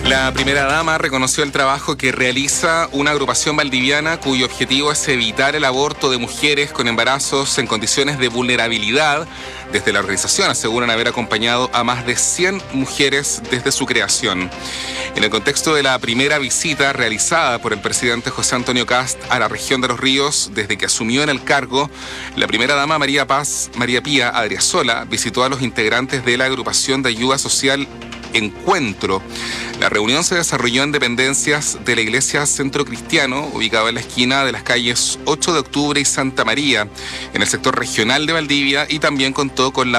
La primera dama reconoció el trabajo que realiza una agrupación valdiviana cuyo objetivo es evitar el aborto de mujeres con embarazos en condiciones de vulnerabilidad. Desde la organización aseguran haber acompañado a más de 100 mujeres desde su creación. En el contexto de la primera visita realizada por el presidente José Antonio Kast a la región de Los Ríos desde que asumió en el cargo, la primera dama María Pía Adriasola visitó a los integrantes de la agrupación de ayuda social Encuentro. La reunión se desarrolló en dependencias de la Iglesia Centro Cristiano, ubicado en la esquina de las calles 8 de Octubre y Santa María, en el sector regional de Valdivia, y también contó con la